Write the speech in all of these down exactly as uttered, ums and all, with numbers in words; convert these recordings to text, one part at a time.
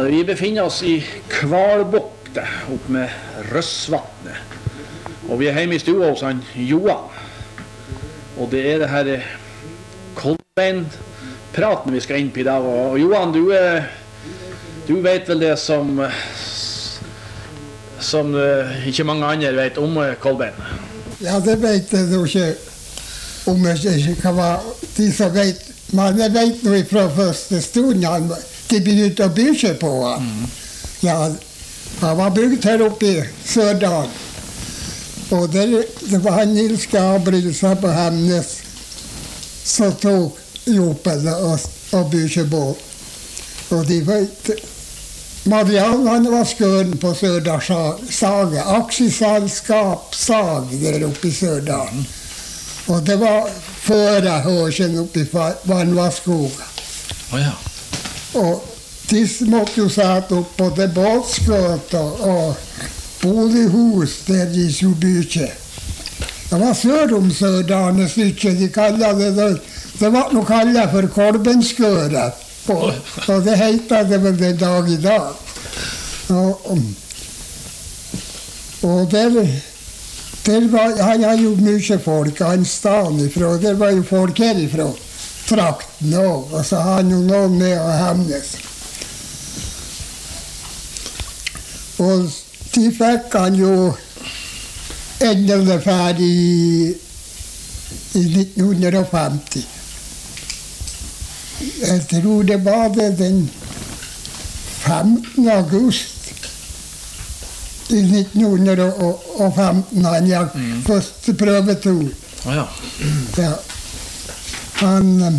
vi befinner oss i Kvalbukta opp med Røssvatnet. Og vi er hjemme i stua hos han Johan. Og det er det her Kolbein-praten vi skal inn på i dag. Og Johan, du, er, du vet vel det som, som ikke mange andre vet om Kolbein? Ja, det vet jeg jo ikke om jeg ikke kan være de som vet. Men jeg vet noe fra første stund han de begynte å bygge på han. Mm. Ja, han var bygd her oppe i Sørdal. Og det, det var han Nils Gabrielsen på Hemnes som tok jobben og, og bygde på. Og de vet, Marianne han var skøren på Sørdal Sage, aksjeselskap Sag der oppe i Sørdal. Og det var føre hørsjen oppe i Vannvaskoga. Oh, ja. Og de måtte jo sette opp på det båtskøt og, og bolighus der de skulle bygge. Det var sør om Sørdane stykke, de kallet det det. Det var noe kallet for Kolbenskøret, og, og det heter det vel den dag i dag. Og, og der, der var, han har jo mye folk, han stan ifra, der var jo folk herifra, trakten også, og så har han jo noen med å Hemnes. Og de fikk han jo endelig ferdig i, i nitten femti. Jeg tror det var det den femtende august i nitten femten han gikk mm. første prøvetur. Oh, ja. Ja. Han... Um,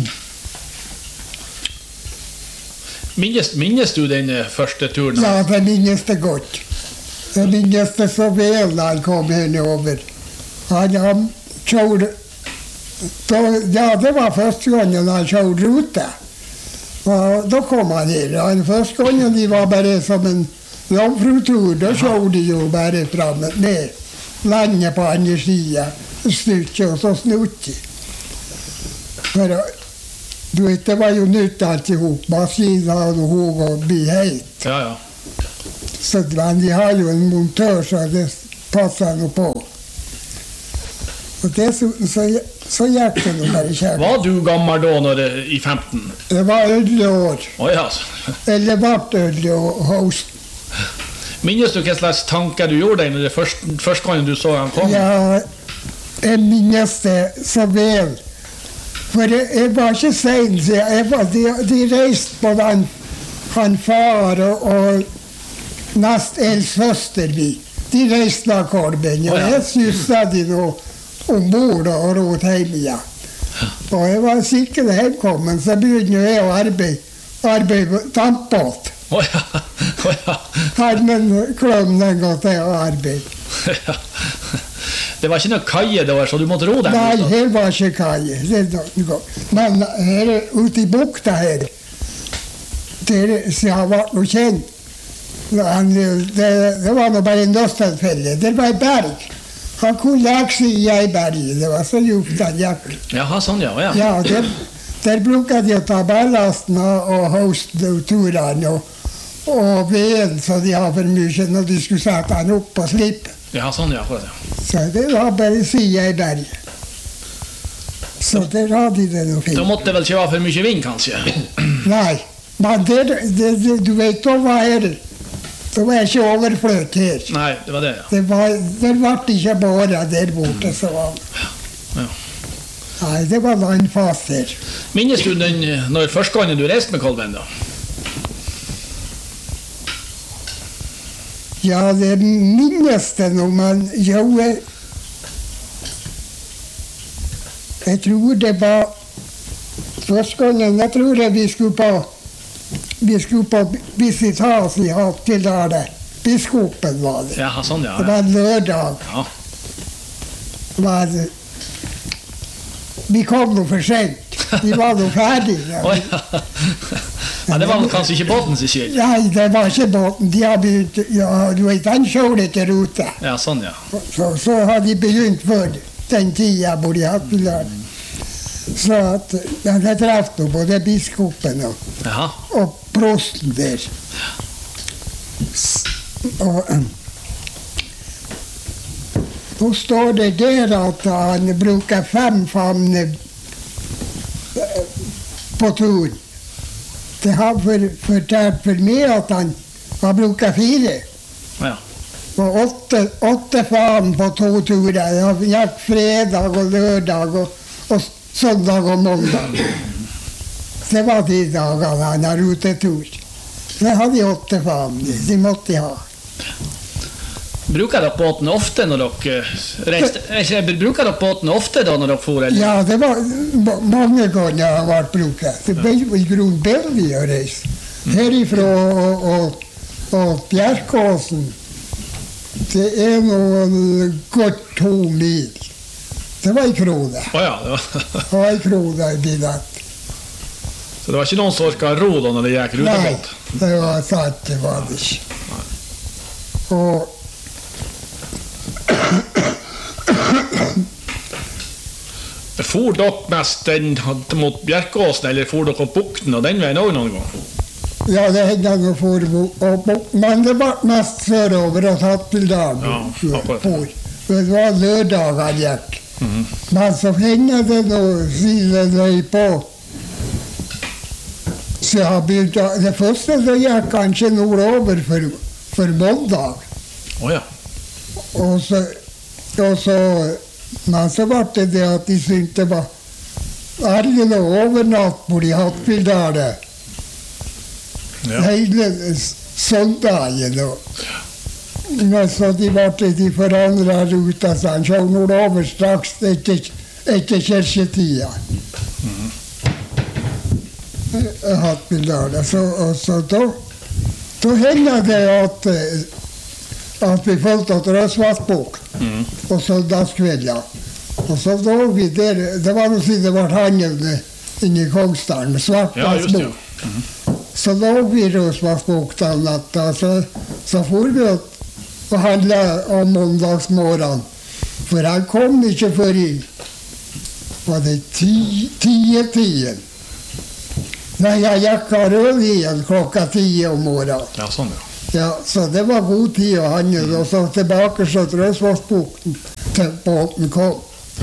minnes, minnes du den første turen? Ja, det minnes det godt. Det minnes det så vel da han kom henover. Han, han kjørte... Da, ja, det var første gangen han kjørte rute. Og da kom han her. Han første gangen de var bare som en jomfrutur, da kjørte de jo bare frem ned. Landet på andre siden, stykke, og så snutte de. For du vet, det var jo nytt alt ihop. Maskiner og hov og bli heit. Ja, ja. Så men de har jo en montør, så det passer noe på. Og dessuten så, så gikk det noe bare kjærlig. Var du gammel da når det, i femten? Det var elleve år. Oh, ja. Eller var elleve år høst. Minnes du hva slags tanker du gjorde deg når det første, første gangen du så han kom? Ja, jeg minnes det så vel. For jeg, jeg var ikke sen, så jeg var, de, de reiste på den, han far og, og nest eldsøster vi. De reiste med Kolbein, og jeg synes at de nå ombord og råd hjemme igjen. Og jeg var sikkert hjemkommen, så begynte jeg å arbeide, arbeide tampbåt. Å ja, å ja. Hadde en kløm den gang til å arbeide. Ja. Det var ikke noe kaje da, så du måtte ro deg? Nei, her var ikke kaje. Men her ute i bukta her, der har vært noe kjent. Det, det var noe bare en løstilfelle. Det var en berg. Han kunne legge seg i en berg. Det var så djupt han gikk. Jaha, sånn ja. Ja, ja der, der brukte de å ta ballasten og hoste turene og, og veden, så de har for mye når de skulle sette han opp og slippe. Ja, sånn ja. Ja. Så det var bare siden i berget. Så der hadde de det noe fint. Da måtte det vel ikke være for mye vind, kanskje? Nei, men det, det, det, du vet, da var her, da var ikke overfløt her. Nei, det var det, ja. Det var, det var ikke bare der borte, så var ja. Ja. Nei, det var en fast her. Minnes du den, når første gangen du reiste med Kolbein, da? Ja, det minnes det nå, men jo, jeg, jeg tror det var første gangen, jeg tror det vi skulle på, vi skulle på visitas i hatt til der, biskopen var det. Ja, sånn, ja. Det var en lørdag. Ja. Men vi kom noe for sent. Vi var noe ferdige. Oh, ja. Ja, det var kanskje ikke båten sin skyld? Nei, det var ikke båten. De har begynt, ja, du vet, han kjører til rute. Ja, sånn, ja. Så, så har de begynt før den tiden hvor de hadde lørdag. Så at, ja, jeg traff nå både biskopen og, og prosten der. Og då står det der at han bruker fem famner på tur. Det har for, fortalt for meg at han, han bruker fire. Ja. Og åtte, åtte faen på to turer. Han gikk fredag og lørdag og, og søndag og mandag. Det var de dagene han har rutetur. Det hadde åtte faen. De måtte de ha. Bruker dere båten ofte når dere reiste? Ikke, bruker dere båten ofte da når dere for? Eller? Ja, det var mange ganger jeg har vært bruket. Det ble i grunnen billig å reise. Herifra og, og, og Bjerkåsen, det er noen godt to mil. Det var en krone. Å ja, det var... Det var en krone i billett. Så det var ikke noen som orket ro da når det gikk rutebåt? Nei, det var sant, det var det ikke. Og For dere mest den mot Bjerkåsen, eller for dere opp bukten og den veien også noen gang? ja, det hendte noe for og, men det var mest sørover og tatt til dag. Ja, akkurat. Det var lørdag han gikk. Mhm. Men så hendte det noe siden vei på. Så jeg har begynt å, det første så gikk kanskje nordover for, for mandag. Å ja. Og så, og så, men så var det det at de syntes det var ærlig å overnatte på de Hattfjelldalen. Ja. Hele søndagen. Og, men så de ble de forandret ruta, så han kjører nordover straks etter, etter kirketida. Mhm. Hattfjelldalen. Så, og så da, da hender det at at vi følte at Røsvassbukt Mhm. og søndagskvelder. Og så lå vi der, det var noe siden det var handel inne i Kongsdalen, med Ja, just det. Svartvassbukt. Ja. Mhm. Så lå vi i Røsvassbukt den natta, så, så for vi og, og handla om mandagsmorgen. For han kom ikke før i, var det ti, tietiden. Nei, jeg gikk av rød igjen klokka ti om morgenen. Ja, sånn ja. Ja, så det var god tid å handle, og så tilbake så til Røsvassbukten til båten kom.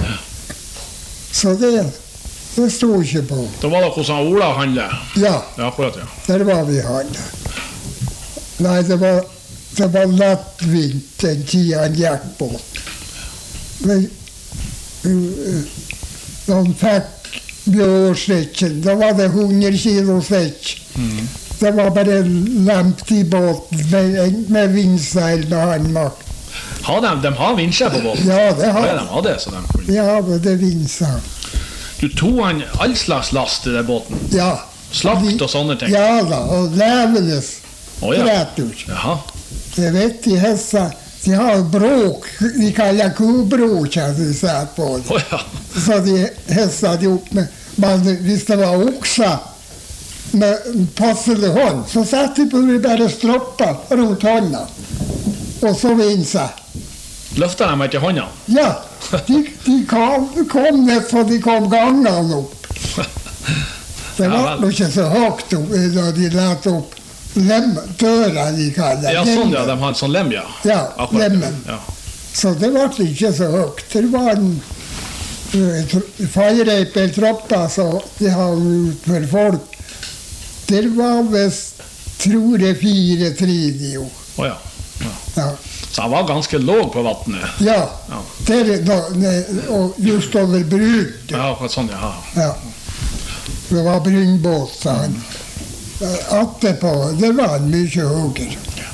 Så det, det sto ikke på. Da var det hos han Ola handle. Ja, Ja, akkurat, ja. der var vi handle. Nei, det var, det var lettvint den tida han gikk båten. Men uh, de fikk bjørsekken, da var det hundre kilo sekk. Mhm. Det var bare lempt i båten med, med vindseil med håndmakt. Har de, de har vinsjer på båten? Ja, det Ja, har de har det, så de kunne. Ja, men det er vindseil. Du tog han all slags last i den båten? Ja. Slakt og sånne ting? Ja da, og levende Å ja. kreatur. Jaha. Jeg vet de hester, de har bråk, de kaller kobrok, har de sett på det. Å ja. Så de hester de opp med, men hvis det var okser, med passelig hånd, så satte de på bare stropper rundt hånda, og så vind seg. Løfter de meg til hånda? Ja, de, de kom, kom ned så de kom gangene opp. Det Ja, var vel. nok ikke så høyt opp da de lette opp lem, døra, de kaller det. Ja, sånn ja, de har en sånn lem, ja. Ja, Akkurat, lemmen. Ja. Så det var ikke så høyt. Det var en feiereip eller troppa, så de har ut for folk. Det var visst, tror jeg, fire tridio. Å ja. Ja. Ja. Så han var ganske låg på vattnet? Ja, Ja. der, da, ne, og just over brygd. Ja, akkurat sånn, ja. Ja. Det var brynbåt, sa han. Attepå, det var mye høyere.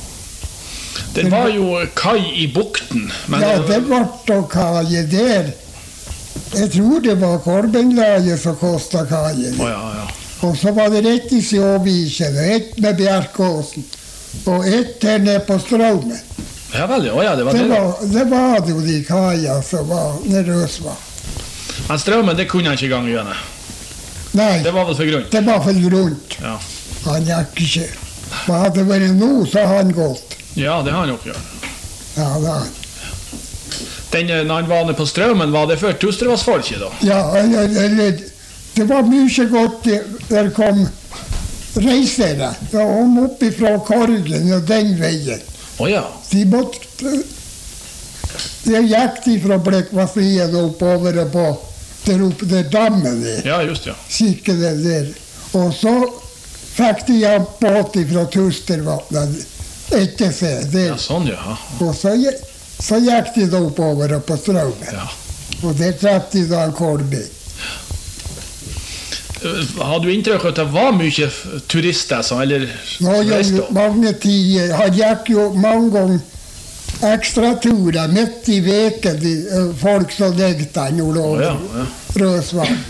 Det var jo kai i bukten, men Ja, det ble å kaje der. Jeg tror det var Korbenlaget som kostet kajen. Å ja, ja. Og så var det rett i Sjåviken, og ett med Bjerkåsen, og ett her nede på Straumen. Ja vel, ja, å ja, det var Det det. var, det var det jo de kaja som var nede Røsva. Men strømmen, det kunne han ikke gang gjennom. Nei, Det var vel for grunn. det var for rundt. Ja. Han gikk ikke. Men hadde det vært nå, så hadde han gått. Ja, det har han nok gjort. Ja, det hadde han. Den, eh, når han var nede på strømmen, var det før Tustervassfolket da? Ja, eller, eller, det var mye godt. Det- Der kom reisere. Da kom opp ifra Korgen og den veien. Å ja. De måtte Det gikk de fra Blekkvassien oppover og på der oppe der dammen der. Ja, just ja. Skikkelig der. Og så fikk de en båt fra Tustervatnet etter seg der. Ja, sånn ja. Og så, gikk- så gikk de da oppover og på strømmen. Ja. Og der traff de da en Kolby. Eh, Har du inntrykk av at det var mye f- turister som, eller Nå som gjør reiste jo opp? mange tider. Han gikk jo mange ganger ekstraturer midt i veken, de eh, folk som legte han Å over ja, ja. Røsvann.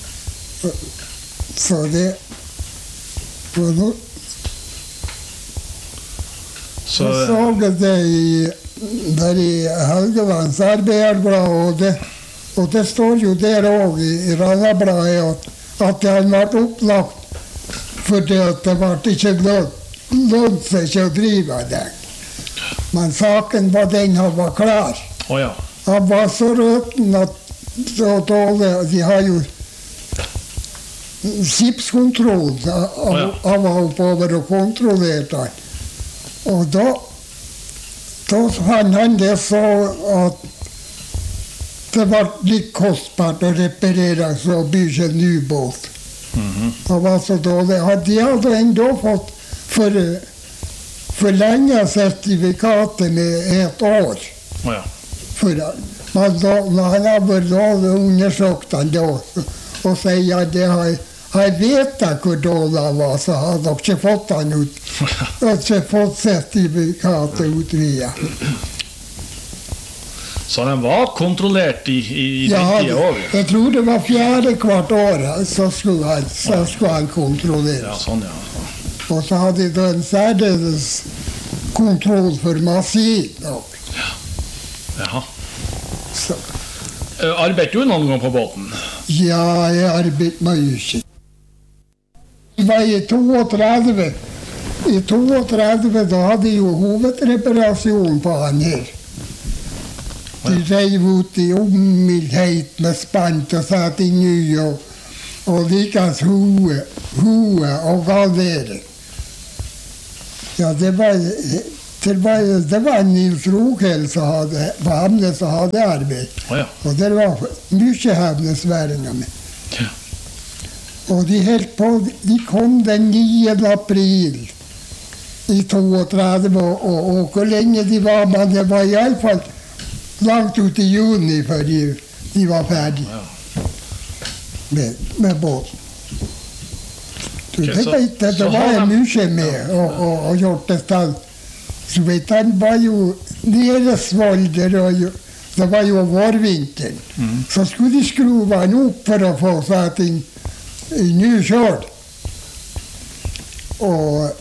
Så det og nå Så, så så jeg det i, der i Helgelands arbeiderblad, og det, og det står jo der òg i, i Rannabladet at, at det hadde vært opplagt fordi at det ble ikke lønt lønt seg ikke å drive det. Men saken var den han var klar. å ja. Han var så røten at så dårlig, de har jo skipskontroll. Han ja. han var oppover og kontrollerte han. Og da, da fant han det så at det var litt kostbart å reparere så bygge en ny båt. Mhm. Han var så dårlig. Han- De hadde enda fått for, forlenget sertifikatet med et år. Å ja. For, men da, når han har vært dårlig undersøkt han da, og sier at det har jeg vet jeg hvor dårlig han var, så har dere ikke fått han ut. Dere har ikke fått sertifikatet utvida. Så den var kontrollert i, i, i Ja, den tida òg? jeg tror det var fjerde hvert år så skulle han, så skulle han Ja, kontrolleres. sånn ja. Og så hadde de en særdeles kontroll for maskin òg. Jaha. Så Eh, Arbeidet du noen gang på båten? ja, jeg arbeidet mye. Det var i trettito. I trettito da hadde jeg jo hovedreparasjon på han her. De reiv ut i omildhet med spant og satte i ny, og, og likens hue, hue og galdering. Ja, det var, det var, det var Nils Rokhel som hadde, var Hamne som hadde arbeid. Å ja. Og det var mye hevnesværinger med. Ja. Og de helt på, de kom den niende april i trettito, og, og, og hvor lenge de var, men det var iallfall langt ut i juni før de, de var ferdige Ja. med, med båten. Du, Ok, det, så- vet jeg, så det var har jeg de- mye med og, og, og gjort det stand. Så vet du, han var jo Neresvolder, og jo, det var jo vårvinteren. Mhm. Så skulle de skru han opp for å få satt inn i ny kjøl. Og,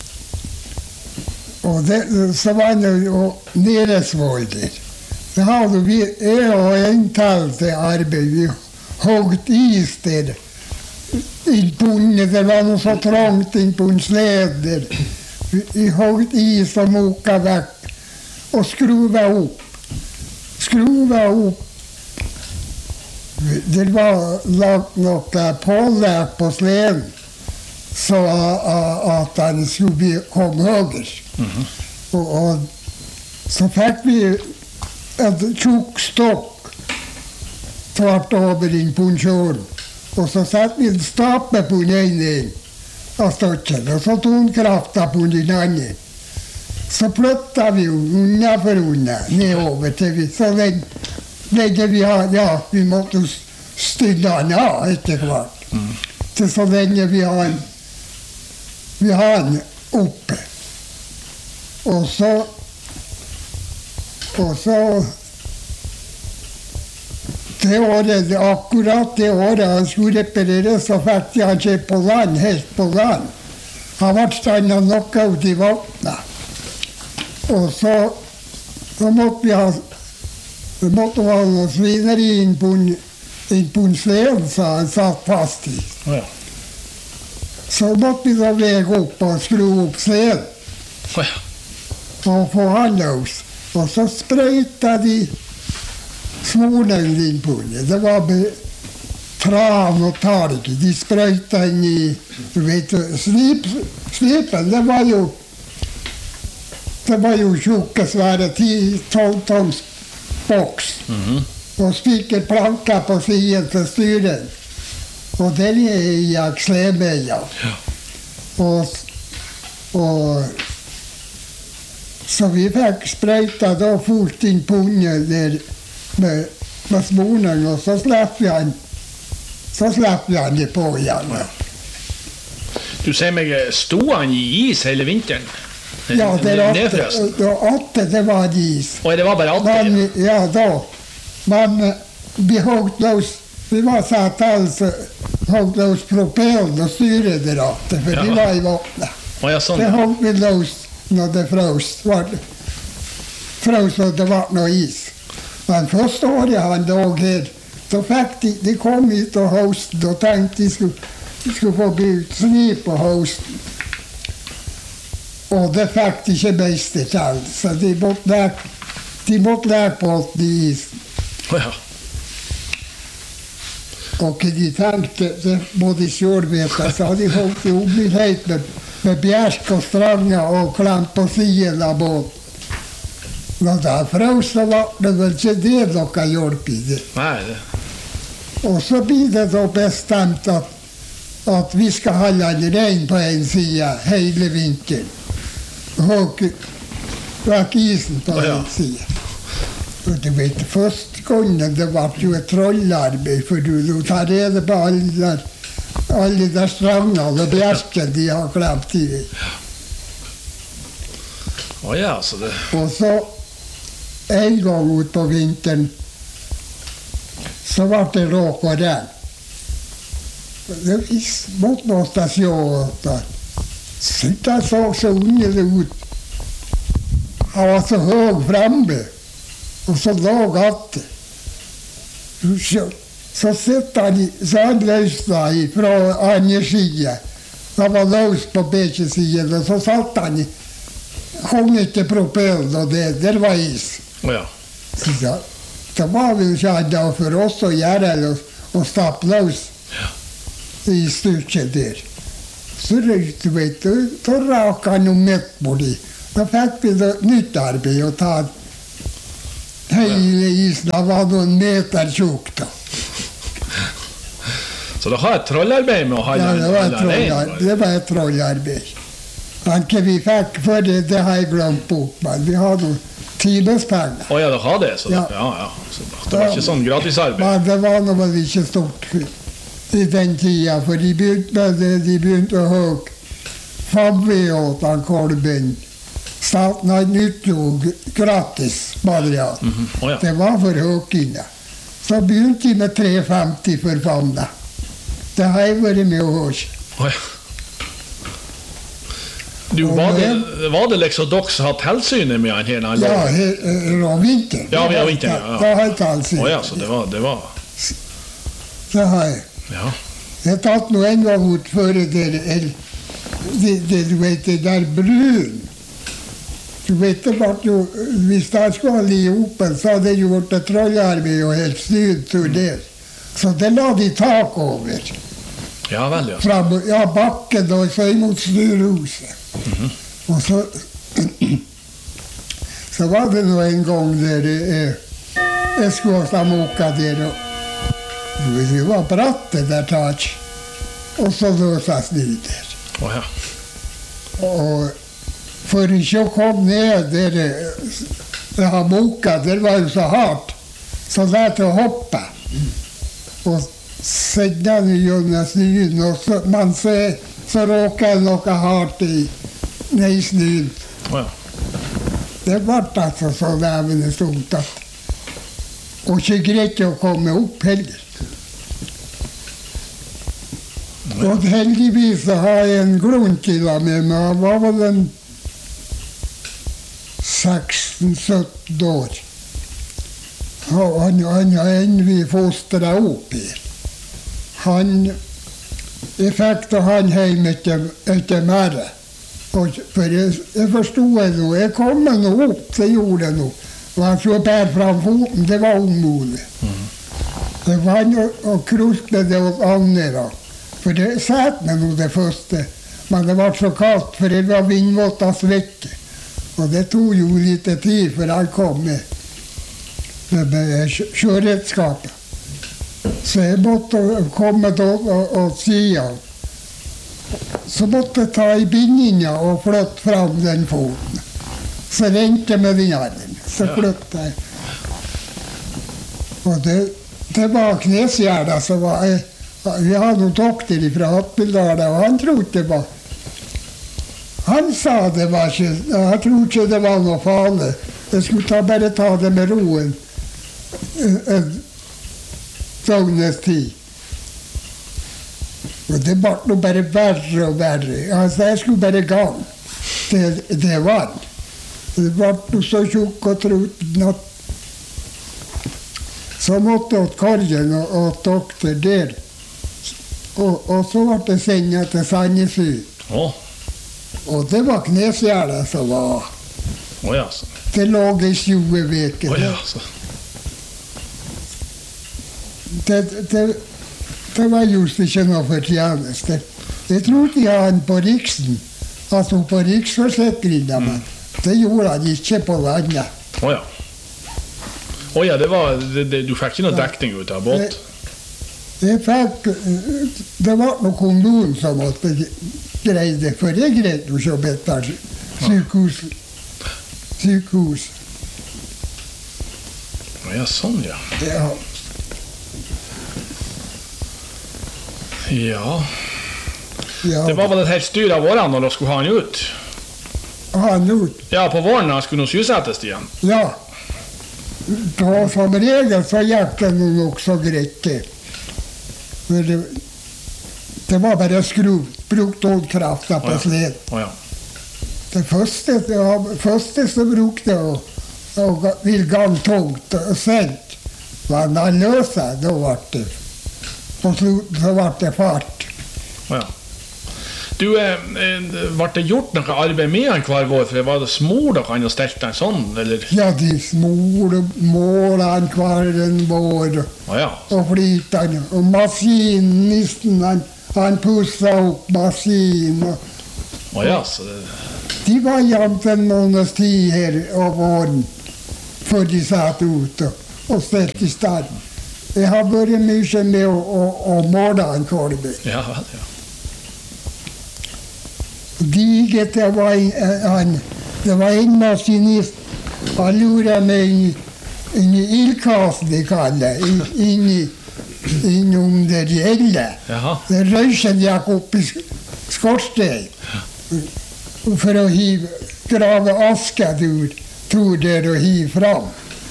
og det, så var det jo Neresvolder. Da hadde vi, jeg og en til til arbeid, vi hogd is der. Inn på under, det var noe så trangt inn på en slede der. Vi, vi hogd is og moka vekk, og skruva opp. Skruva opp. Det var lagt noe pålegg på sleden, så at den skulle bli, komme høyere. Mhm. Og, og så fikk vi en tjukk stokk tvert over inn på en kjøl. Og så satte vi en stape på den ene av stokken, og så tok vi krafta på den andre. Så flytta vi jo unna for unna nedover til vi så lenge, lenge vi hadde, ja, vi måtte jo stille den av etter hvert. Mm. Til så lenge vi har den, vi har den oppe. Og så Og så det året, akkurat det året han skulle reparere, så fikk de han ikke på land, helt på land. Han ble standa noe ut i vannet. Og så, så måtte vi ha vi måtte ha noen svineri inn på en, inn på en slede som han satt fast i. Å ja. Så måtte vi da vege opp og skru opp sleden Å ja. og få han løs. Og så sprøyta de smolen inn på den. Det var be- tran og talg. De sprøyta inn i, du vet, slip, slipen, det var jo, det var jo tjukke, svære, ti-tolv tons boks. Mhm. Og spiker planka på siden til styren. Og der er i akslemeia. Ja. Og, og så vi fikk sprøyta da fort inn på under der med, med smonen, og så slapp vi han, så slapp vi han det på igjen. Du sier meg, sto han i is hele vinteren? Ja, det er Nedfrøst? åtte, det var åtte, det var is. Og det var bare åtte? Men, ja, da. Men vi holdt løs, vi var satt altså, holdt løs propellen og styret der åtte, for Ja. de var i vattnet. Å ja, sånn. Det holdt vi løs når det frøs. Var det frøs og det var noe is. Men første året han låg her, så fikk de, de kom hit og høsten, og tenkte de skulle, de skulle få bygd sni på høsten. Og det fikk de ikke beistet til, så de måtte leke, de måtte leke på åtten i isen. Å ja. Og hva de tenkte, det må de selv vite, så hadde de holdt i omvilhet med, med bjerk og stranger og klemt på siden av båten. Når det frøs, så var det vel ikke det noe hjelp i det. Nei, det... Og så blir det da bestemt at, at vi skal holde den rein på en side hele vinteren. Og vekk isen på Ja. en side. Og du vet, første gangen det var jo et trollarbeid, for du, du tar rede på alle der, alle der strangene og bjerken de har klemt i. Å ja, så det... Og så en gang ut på vinteren så var det råk og regn. Det måtte måtte se da. Så det så så underlig ut. Han var så høy fremme, og så låg att. Så, så sitter han, i- så han løsna fra andre siden. Han var løs på begge sider, og så satt han i hang ikke propellen, og det, der var is. Å ja. Så da, det var vel ikke annet for oss å gjøre det, å stappe løs i stykket der. Så du vet du, da rak han jo midt på de. Da fikk vi da nytt arbeid å ta hele isen. Det var noen meter tjukk da. Så det har et trollarbeid med å ha Ja, den det var et den rein, trollar- bare. det var et trollarbeid. Men hva vi fikk for det, det har jeg glemt bort, men vi har noen timespenger. Å ja, det har det, så det, Ja. ja, ja. Så det var ikke sånn gratisarbeid. Men det var nå vel ikke stort i den tida, for de begynte med det, de begynte å hugge favve åt han kolben. Staten hadde nytt jo gratis material. Mhm. Å ja. Det var for høykinne. Så begynte de med tre femti for famna. Det har jeg vært med å høre. Å ja. Du, Og var det, det- var det liksom dere som hadde tilsynet med han her? når han lå? Ja, he- om vinteren. Ja, ja, vinteren, ja, ja. Da har jeg tatt sin. Å ja, så det var, det var... Det har jeg. Ja. Jeg har tatt noe en gang ut før det der, el- det, det, du vet, det der brun. Du vet, det var jo, hvis det skulle ha li oppe, så hadde det gjort et trollarbeid og helt snydd til det. Så det la de tak over. Ja vel, ja. Fra ja, bakken og så imot snurhuset. Og så, så var det nå en gang der eh, jeg skulle ha måka der, og du vet, det var bratt det der tak. Og så løses ned der. Å ja. Og for ikke å komme ned der jeg har måka, det var jo så hardt, så lærte jeg å hoppe. Og sette den gjennom snøen, og så, man ser, så råker jeg noe hardt i, ned i snøen. Å ja. Det ble altså så levende stort at og ikke greit å komme opp heller. Og heldigvis så har jeg en glunkila med meg. Han var vel en seksten sytten år. Og han, han har ennå fostret opp her. Han Jeg fikk da han hjem etter, etter mer. Og, for jeg, jeg forstod det nå. Jeg kom nå opp, så gjorde jeg noe. Og han skulle bære fram foten, det var umulig. Det var han og krustet det hos Anne da. For det satt med noe det første. Men det var så kaldt, for det var vindmåttas vekke. Og det tog jo litt tid før han kom med, med sjøredskapet. Så jeg måtte komme til å si han. Så måtte jeg ta i bindinga og flytte fram den foten. Så rente med den armen. Så flyttet jeg. Og det, det var kneskjæra som var jeg, vi hadde noen doktor fra Hattbildal, og han trodde det var Han sa det var ikke Jeg trodde ikke det var noe farlig. Jeg skulle ta, bare ta det med roen en døgnets tid. Og det ble noe bare verre og verre. Altså, jeg skulle bare gang. Det, det var det. Det ble noe så tjukk og truten at så måtte jeg til Karjen og, og doktor der. Og, og så ble det sendt til Sandnesund. Oh. Og det var kneskjæra som var oh, ja, så. Det lå i tjue veker. Oh, ja, så. Det, det, det var just ikke noe fortjeneste. Jeg trodde jeg han på Riksen, altså på Riksforsikringen, men mm. det gjorde han ikke på landet. Å oh, ja. Å oh, ja, det var, det, det, du fikk ikke noe dekning ut av båt? Jeg, jeg fikk, det var noe kondom som måtte greie det, for jeg greide jo ikke å bette sykehus. Sykehus. Ja, sånn, ja. Ja. Ja. Ja. Det var vel et helt styr av årene når de skulle ha han ut? Ha han ut? Ja, på våren han skulle nå sysettes igjen. Ja. Da som regel så gikk det nok så greit det. Men det, det var bare skru, brukt holdkrafta på sled. Oh, ja. Det første, det første som brukte å, å vil gang tungt og sent, var når han løsa, da ble det på slutten så ble det fart. Oh, ja. Du, eh, ble det gjort noe arbeid med han hver vår? For var det smor dere han og stelte han sånn, eller? Ja, de smor og målte han hver en vår, oh, ja. og flyttet han, og maskinisten, han, han pusset opp maskinen. Og, oh, ja, så det... De var jevnt en måneds tid her av våren, før de satt ut og, og stelte i stand. Jeg har vært mye med å, å, å måle han Kolbe. Ja, ja. Diget, det var en, det var en maskinist. Han luret meg inn, inn i ildkassen, de kaller det, inn, inn, innom det reelle. Det røysen gikk opp i skorstein. For å hive, grave aska ut, tog der og hive fram.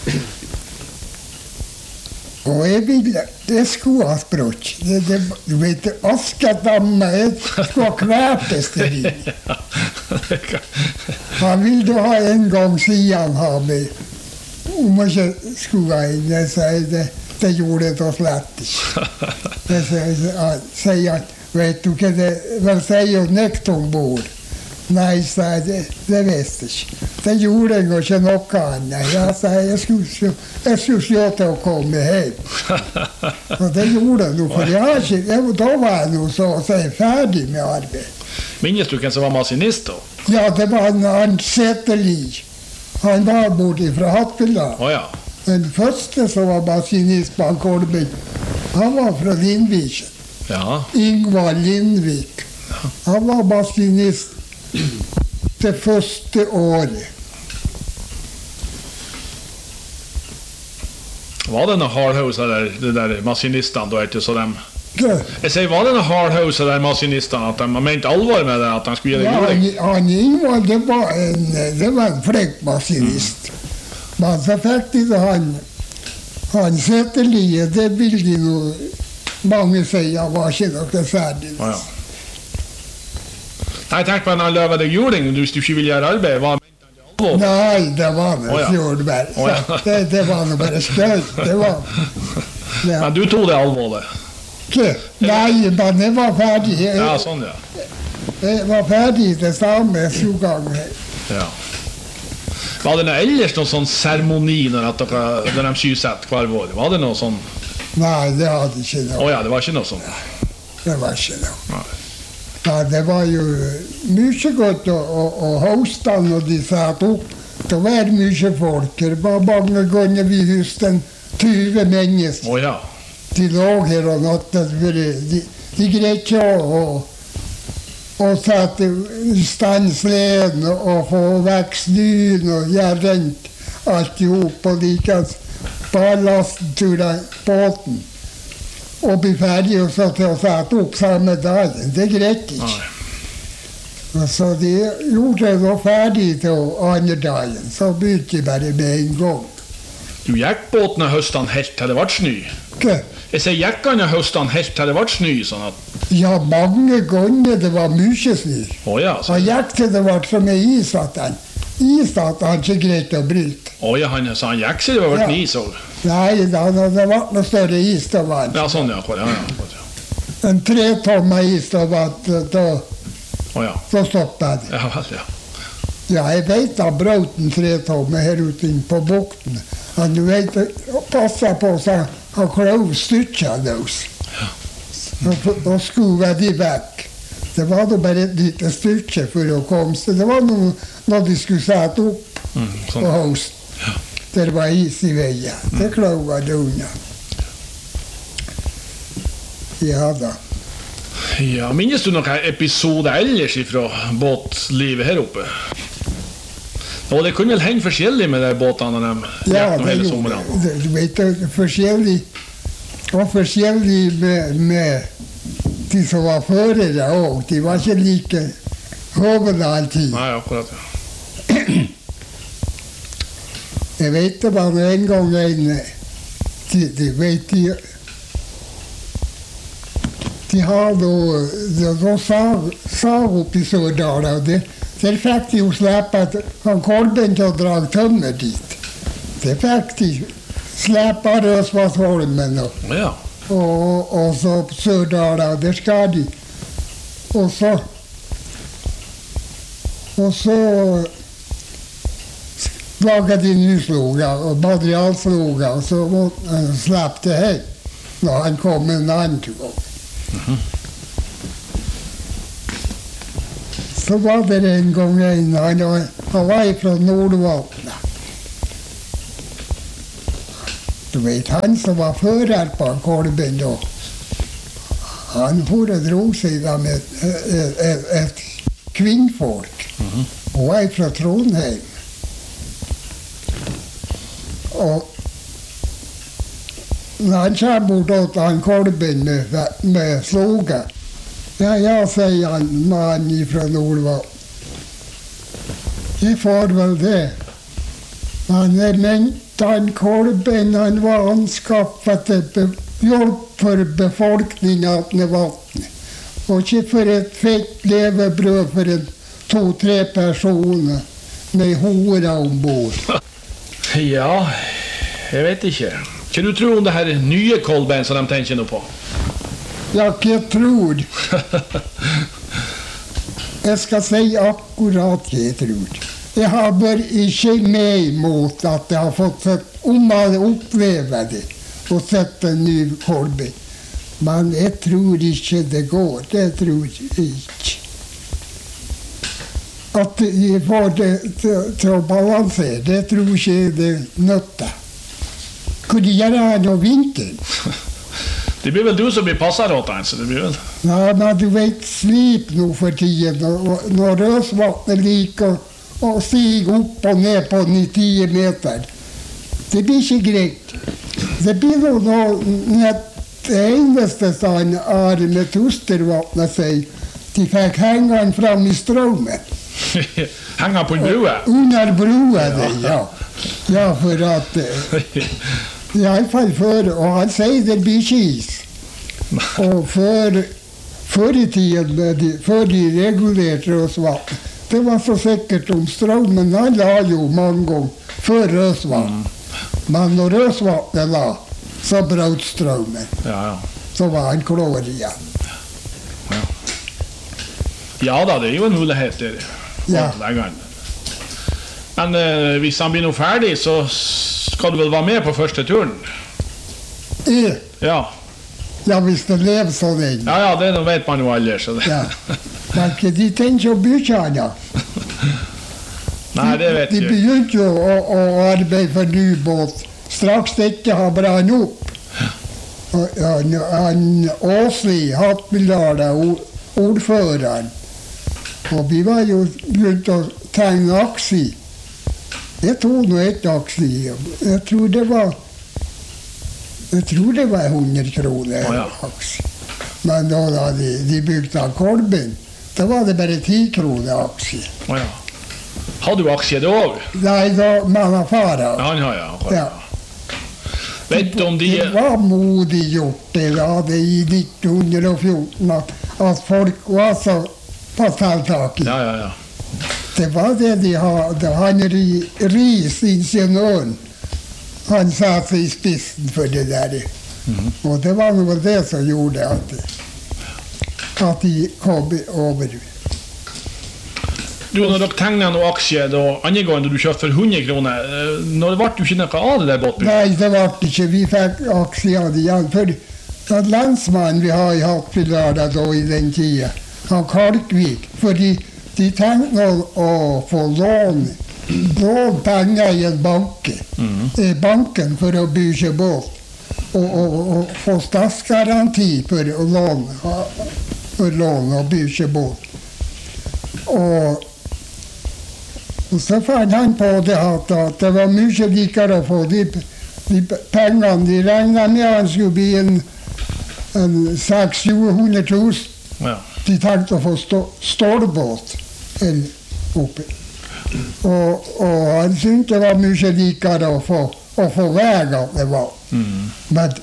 Og jeg ville, det skulle ha språk. Det, det, du vet, askadamma, jeg skulle ha kvertes der inne. Han ville ha en gang siden ha meg, om jeg ikke skulle ha inn. Jeg sier, det, det gjorde det slett ikke. Jeg sier, han, vet du hva det, hva sier jo nekt ombord? Nei, sa jeg, det, det visste jeg ikke. Det gjorde jeg ikke noe annet. Jeg sa jeg skulle, jeg skulle se til å komme hjem. Og det gjorde jeg nå, for jeg ikke, jeg, da var jeg nå så å si ferdig med arbeid. Minnes du hvem som var maskinist da? Ja, det var han, han Setterli. Han var borte fra Hattbildal. Oh, ja. Den første som var maskinist på Kolben, han var fra Lindviken. Ja. Ingvar Lindvik. Han var maskinist det første året. Var det noen hardhauser der, de der maskinistene, da, etter så dem? Hva? Jeg sier, var det noen hardhauser der maskinistene, at de har ment alvor med det, at de skulle gjøre det juling? Ja, han Ingvar, det var en, det var en flekk maskinist. Mm. Men så fikk de det han, han Setterli, det ville de jo, mange sier, var ikke noe særlig. Oh, ja. Jeg tenkte på når han løver deg juling, hvis du ikke vil gjøre arbeid, hva mente han til alvor? Nei, det var noe oh, ja. fjord bare. Oh, ja. det, det var noe bare skjønt. Det var... Ja. Men du tog det alvorlig? Ikke? Nei, men jeg var ferdig. Jeg, ja, sånn, ja. Jeg var ferdig det samme sju ganger. Ja. Var det noe ellers noen sånn seremoni når, dere, når de sysetter hver vår? Var det noe sånn? Nei, det hadde ikke noe. Å ja, det var ikke noe sånt. Det var ikke noe. Nei. Ja, det var jo mye godt å, å, å hoste når de satt opp. Det var mye folk. Det var mange ganger vi huset tyve mennesker. Å ja. De lå her og nattet. De, de greide ikke å, å sette stansleden og få vekk snøen og gjøre rent alt i hop. Og likens ballasten til båten. Og bli ferdig og så til å sette opp samme dagen. Det greide ikke. Og så de gjorde det ferdig til andre dagen. Så begynte de bare med en gang. Du gikk båten av høsten helt til det ble snø? Hva? Jeg sier gikk han av høsten helt til det ble snø, sånn at... Ja, mange ganger det var mye snø. Å ja, så... Han gikk til det var så mye is at han, is at han ikke greit å bryte. Å ja, han, så han gikk seg det var vært Ja. is også. Nei, da, da det var noe større is, da var han. Ja, sånn ja, akkurat, ja, ja, akkurat, ja. En tre tommer is, da var det, da, Å ja, så stoppet det. ja vel, ja. Ja, jeg vet han brøt en tre tommer her ute inn på bukten. Han du vet, passet på så han klov styrket løs. Og, og skuvet de vekk. Det var da bare et lite styrke for å komme seg. Det var noe når de skulle sette opp Mm, på sånn. høsten. Der var is i veien. Det klova det unna. Ja da. Ja, minnes du noen episode ellers fra båtlivet her oppe? Og det kunne vel henge forskjellig med de båtene når de Ja, gikk nå det hele gjorde sommeren. det. Du vet, det er forskjellig, og forskjellig med, med de som var førere òg. De var ikke like hovne alltid. Nei, akkurat, ja. Jeg vet det var en gang en De, de vet de De har da de, de sag, sag opp i Sørdala, og det, der fikk de jo slippe han Kolben til å dra tømmer dit. Det fikk de slippe Røsvassholmen og, Å ja. og, og så Sørdala, der skal de. Og så Og så laget de nysloger og materialsloger, og så måtte han slippe det hjem når han kom en annen gang. Så var det en gang en, han, han var fra Nordvatnet. Du vet, han som var fører på Kolben da, han for og dro seg da med et, et, et, et kvinnfolk. Hun var fra Trondheim. Og når han kommer bort til han Kolben med, med sloget, ja, ja, sier han, mannen fra Nordvatn. Jeg får vel det. Han er ment han Kolben, han var anskaffet til be, hjelp for befolkningen til vannet. Og ikke for et fett levebrød for en to-tre personer med hore ombord. Ja, jeg vet ikke. Hva du tror om det her nye Kolben som de tenker noe på? Ja, hva tror? Jeg skal si akkurat hva jeg tror. Jeg har bare ikke med imot at jeg har fått sett, om jeg opplever det, og sett en ny Kolben. Men jeg tror ikke det går. Det tror jeg ikke. At jeg får det til, til å balansere, det tror ikke jeg det nytter. Hva gjør jeg nå vinteren? Det blir vel du som blir passet åt den, så det blir vel... Ja, men du vet, slip nå for tiden, når, når Røsvatnet liker å stige opp og ned på ni-ti meter. Det blir ikke greit. Det blir noe, noe det eneste sånn Are med Tustervatnet sier, de fikk henge han fram i strømmen. Henger på en brue? Under brua, det, ja. Ja, for at i alle fall før, og han sier det blir ikke is. Og før, før i tiden, de, før de regulerte Røsvatn, det var så sikkert om strømmen, han la jo mange ganger før Røsvatn. Men når Røsvatnet la, så brøt strømmen. Ja, ja. Så var han klår igjen. Ja. Ja da, det er jo en mulighet der. Ja. Men eh, hvis han blir noe ferdig, så skal du vel være med på første turen? Jeg, Ja. ja, hvis det lever så lenge. Ja, ja, det vet man jo aldri. Så det. Ja. Men ikke de tenker å bygge han, ja. Nei, det vet De jeg. begynte jo å, å arbeide for ny båt. Straks dette har brann opp. Og han, han Åsli Hattmildal, ordføreren, og vi var jo begynt å tegne aksjer. Jeg tok nå et aksje. Jeg tror det var Jeg tror det var hundre kroner Å, ja. aksje. Men da, da de, de bygde av Kolben, da var det bare ti kroner aksje. Å, ja. Har du aksje det òg? Nei, da man har fara. Ja, han har ja. akkurat. Ja. Vet du om de Det var modig gjort det da, det i nitten fjorten at, at folk var så på tiltak i. Ja, ja, ja. Det var det de hadde. Han ri, Riis, ingeniøren, han satt i spissen for det der. Mhm. Og det var noe det som gjorde at, at de kom over. Du, når dere tegnet noen aksje da, andre gangen du kjøpte for hundre kroner, eh, når ble du ikke noe av det der båtbygget? Nei, det ble ikke. Vi fikk aksjer av det igjen. For den lensmannen vi har i Hattfjelldal da i den tida, han Kalkvik, fordi de tenkte å, å få lån, lån penger i en banke, Mhm. i banken for å bygge båt, og, og, og få statsgaranti for å låne, for lån og bygge båt. Og Og så fant han på det at, at det var mye likere å få de, de pengene. De regnet med at han skulle bli en, en seks til sju hundre tusen. Ja. De tenkte å få stå, stålbåt oppe. Og, og han syntes det var mye likere å få, å få vei at det var. Mhm. Men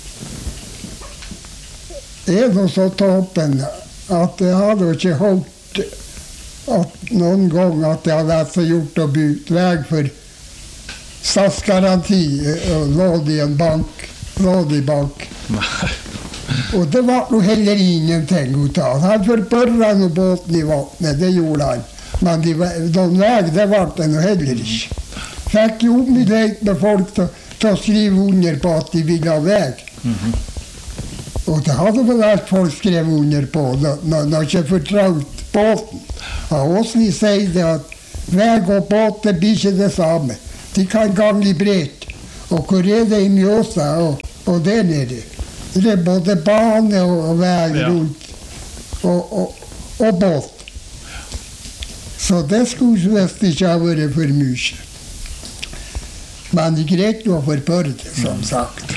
er det så toppen at jeg hadde ikke hørt at noen gang at det hadde vært så gjort å bygge vei for statsgaranti og lån i en bank, lån i bank. Nei. Og det var jo heller ingenting ut av. Han forbørra noe båten i vannet, det gjorde han. Men de, de vei, det ble det nå heller ikke. Fikk jo omiddelbart med folk til, til å skrive under på at de ville ha vei. Mhm. Og det hadde vel alt folk skrevet under på, når de ikke fortraut båten. Og Åsli sier det at vei og båt det blir ikke det samme. De kan gange i bredt. Og hvor er det i Mjøsa og, og der nede? Det er både bane og, og vei Ja. rundt. Og, og, og båt. Så det skulle visst ikke ha vært for mye. Men det greit å forbøre det, som sagt.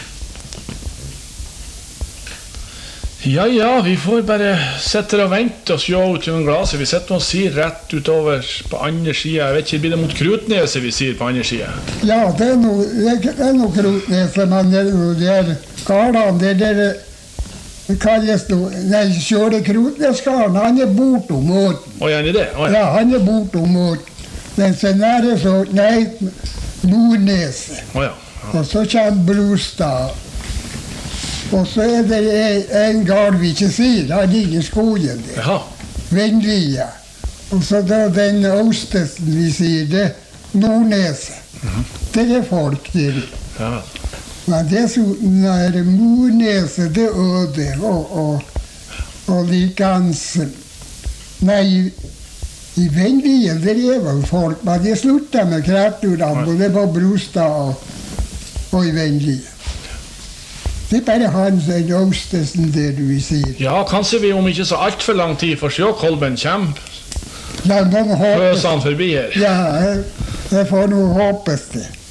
Ja, ja, vi får bare sitte og vente og se ut gjennom glaset. Vi sitter og sier rett utover på andre siden. Jeg vet ikke, blir det mot Krutneset vi sier på andre siden? Ja, det er noe, det er noe Krotneset, men det er noe der Karlan, det der det kalles noe, nei, Kjøle Krotneskarlen, han er bortom måten. Å, gjerne det? Å, ja. Ja, han er bortom måten. Men så nære så, nei, Nordneset. Å, ja. Og så kommer Brostad. Og så er det en, en gard vi ikke sier, han ligger i skogen der. Jaha. Vennlige. Og så da den Ostesen vi sier, det er Nordneset. Det er folk der. Ja. Men det som er Morneset, det er øde. Og, og, og likens Nei, i Vennlige, der er vel folk, men de slutta med kreaturene, både på Brostad og, og i Vennlige. Det er bare han som er Ostesen, det du sier. Ja, kanskje vi om ikke så alt for lang tid får se Kolben kommer Ja, man håper, pøsene forbi her. ja, jeg, jeg får nå håpes det.